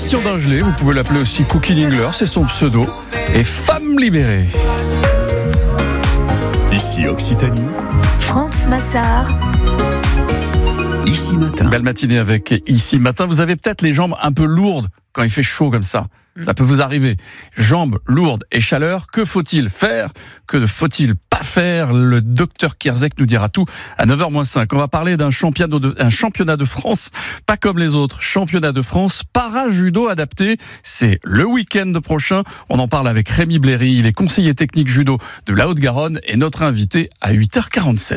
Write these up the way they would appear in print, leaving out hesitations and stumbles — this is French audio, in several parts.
Christian Dingelet, vous pouvez l'appeler aussi Cookie Dingler, c'est son pseudo. Et Femme libérée. Ici Occitanie, France Massard. Ici Matin. Belle matinée avec Ici Matin. Vous avez peut-être les jambes un peu lourdes quand il fait chaud comme ça. Ça peut vous arriver. Jambes lourdes et chaleur, que faut-il faire? Que ne faut-il pas faire? Le docteur Kierzek nous dira tout à 9h-5. On va parler d'un championnat de France, pas comme les autres. Championnat de France para-judo adapté. C'est le week-end prochain. On en parle avec Rémi Bléry. Il est conseiller technique judo de la Haute-Garonne et notre invité à 8h47.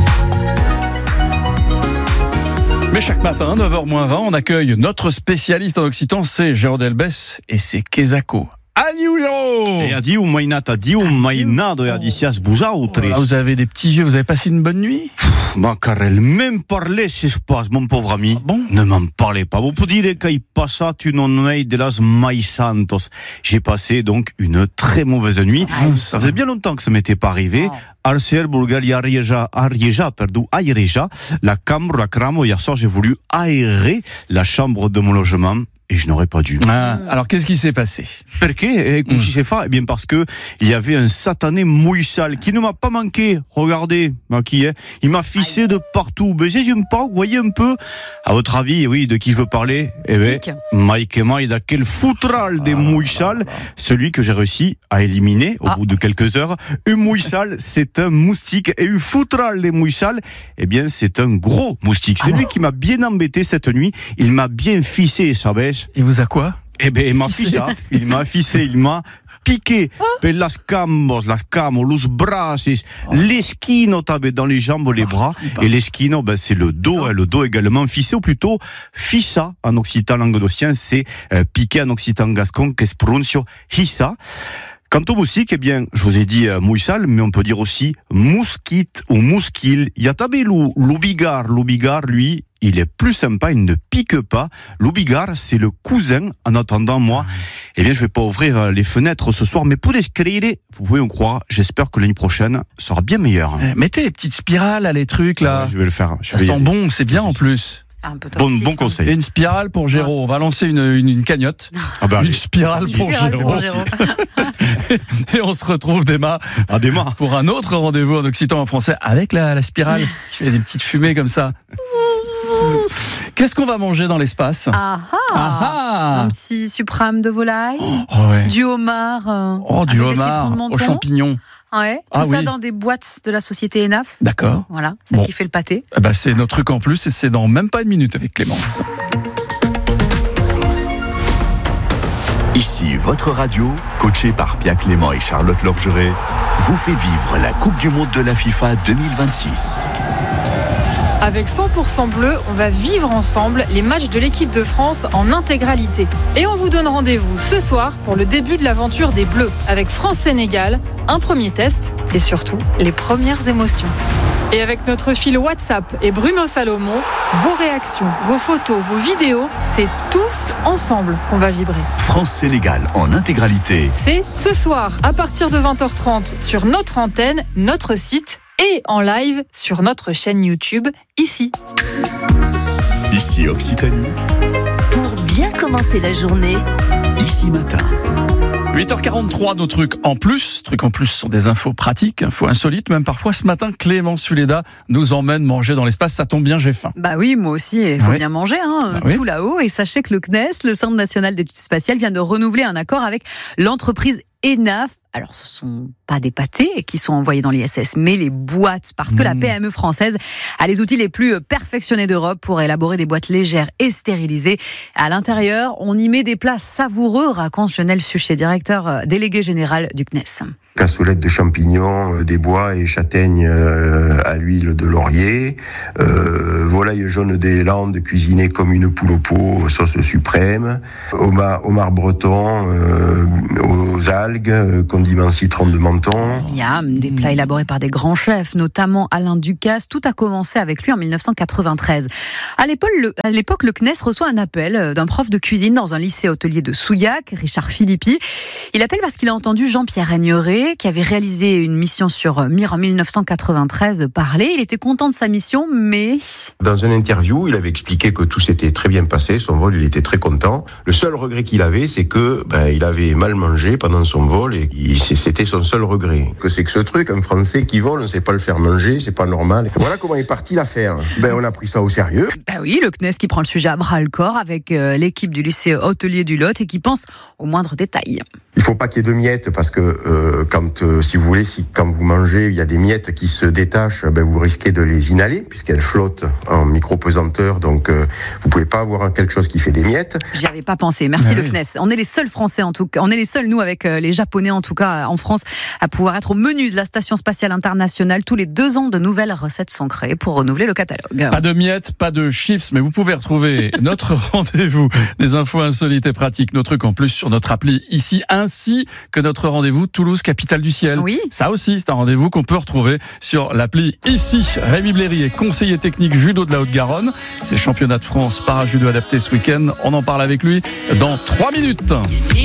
Mais chaque matin, 9h-20, on accueille notre spécialiste en occitan, c'est Géraud Delbès et c'est Kezako. Adieu Géraud! Et adieu mainata, dicias buzautres. Vous avez des petits yeux, vous avez passé une bonne nuit? Macarel, même parler ce se passe, mon pauvre ami. Bon? Ne m'en parlez pas. Vous pouvez dire qu'il passa une nuit de las mais santos. J'ai passé donc une très mauvaise nuit. Ça faisait bien longtemps que ça m'était pas arrivé. Arsier Bulgaria Arieja, la cambre, la cramo. Hier soir, j'ai voulu aérer la chambre de mon logement. Et je n'aurais pas dû. Alors, qu'est-ce qui s'est passé? Pourquoi? Eh bien parce que il y avait un satané mouille-sale qui ne m'a pas manqué. Regardez, qui est. Il m'a fissé de partout. Mais j'aime pas, vous voyez un peu. À votre avis, oui, de qui je veux parler? Eh bien, Mike et Mike, quel foutral des mouilles-sales. Celui que j'ai réussi à éliminer au bout de quelques heures. Une mouille-sale, c'est un moustique. Et une foutral des mouilles-sales, eh bien, c'est un gros moustique. C'est lui qui m'a bien embêté cette nuit. Il m'a bien fissé, savez. Il vous a quoi? Eh bien, il m'a fissé, il m'a piqué per las camos, los braces, l'esquino dans les jambes, les bras, et l'esquino, c'est le dos, le dos également fissé, ou plutôt fissa en occitan languedocien, c'est piqué en occitan gascon, que se prononce hissa. Quant au moustique, eh bien, je vous ai dit mouille-sale, mais on peut dire aussi mousquite ou mousquille. Yatabelou, l'oubigar, lui, il est plus sympa, il ne pique pas. L'oubigar, c'est le cousin. En attendant, moi, eh bien, je vais pas ouvrir les fenêtres ce soir, mais pour descrire, vous pouvez me croire, j'espère que l'année prochaine sera bien meilleure. Mettez les petites spirales, là, les trucs, là. Je vais le faire. Ça sent bon, c'est bien en plus. C'est un peu toxique, bon conseil. Et une spirale pour Géraud. On va lancer une cagnotte. Une spirale pour Géraud. Et on se retrouve demain pour un autre rendez-vous en occitan en français avec la spirale qui fait des petites fumées comme ça. Qu'est-ce qu'on va manger dans l'espace? Un petit suprême de volaille, du homard, du avec homard des citrons de menton, aux champignons. Ouais, tout ça dans des boîtes de la société ENAF. D'accord. Voilà, celle qui fait le pâté. C'est notre truc en plus et c'est dans même pas une minute avec Clémence. Ici votre radio, coachée par Pierre Clément et Charlotte Lorgeret, vous fait vivre la Coupe du Monde de la FIFA 2026. Avec 100% bleu, on va vivre ensemble les matchs de l'équipe de France en intégralité. Et on vous donne rendez-vous ce soir pour le début de l'aventure des Bleus, avec France-Sénégal, un premier test et surtout les premières émotions. Et avec notre fil WhatsApp et Bruno Salomon, vos réactions, vos photos, vos vidéos, c'est tous ensemble qu'on va vibrer. France-Sénégal en intégralité. C'est ce soir à partir de 20h30 sur notre antenne, notre site et en live sur notre chaîne YouTube, ici. Ici Occitanie. Pour bien commencer la journée. Ici Matin. 8h43, nos trucs en plus. Trucs en plus sont des infos pratiques, infos insolites. Même parfois, ce matin, Clémence Fuleda nous emmène manger dans l'espace. Ça tombe bien, j'ai faim. Bah oui, moi aussi, il faut bien manger, tout là-haut. Et sachez que le CNES, le Centre National d'Études Spatiales, vient de renouveler un accord avec l'entreprise ENAF. Alors, ce sont pas des pâtés qui sont envoyés dans l'ISS, mais les boîtes, parce que la PME française a les outils les plus perfectionnés d'Europe pour élaborer des boîtes légères et stérilisées. À l'intérieur, on y met des plats savoureux, raconte Lionel Suchet, directeur délégué général du CNES. Cassolettes de champignons, des bois et châtaignes à l'huile de laurier, volaille jaune des Landes cuisinée comme une poule au pot, sauce suprême, homard breton aux algues, condiments citron de menton. Miam, des plats élaborés par des grands chefs, notamment Alain Ducasse. Tout a commencé avec lui en 1993. À l'époque, le CNES reçoit un appel d'un prof de cuisine dans un lycée hôtelier de Souillac, Richard Philippi. Il appelle parce qu'il a entendu Jean-Pierre Aigneret, Blérier, qui avait réalisé une mission sur Mir en 1993, parlait. Il était content de sa mission, mais... Dans une interview, il avait expliqué que tout s'était très bien passé, son vol, il était très content. Le seul regret qu'il avait, c'est que il avait mal mangé pendant son vol et c'était son seul regret. Que c'est que ce truc, un Français qui vole, on ne sait pas le faire manger, c'est pas normal. Voilà comment est partie l'affaire. On a pris ça au sérieux. Oui, le CNES qui prend le sujet à bras-le-corps avec l'équipe du lycée hôtelier du Lot et qui pense aux moindres détails. Il faut pas qu'il y ait de miettes parce que quand vous mangez, il y a des miettes qui se détachent, vous risquez de les inhaler puisqu'elles flottent en micro-pesanteur, donc vous pouvez pas avoir quelque chose qui fait des miettes. J'y avais pas pensé. Merci le CNES. On est les seuls Français en tout cas, on est les seuls nous avec les Japonais en tout cas en France à pouvoir être au menu de la Station Spatiale Internationale. Tous les 2 ans, de nouvelles recettes sont créées pour renouveler le catalogue. Pas de miettes, pas de chips, mais vous pouvez retrouver notre rendez-vous des infos insolites et pratiques, nos trucs en plus sur notre appli ici, ainsi que notre rendez-vous Toulouse, capitale du ciel. Oui. Ça aussi, c'est un rendez-vous qu'on peut retrouver sur l'appli ici. Rémi Blérier est conseiller technique judo de la Haute-Garonne. C'est le championnat de France para-judo adapté ce week-end. On en parle avec lui dans 3 minutes.